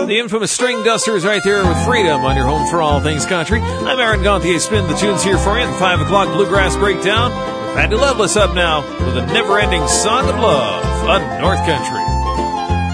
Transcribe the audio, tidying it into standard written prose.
The infamous String Dusters right there with Freedom on your home for all things country. I'm Aaron Gauthier, spin the tunes here for you. The 5 o'clock Bluegrass Breakdown. Patty Loveless up now with a never-ending song of love on North Country.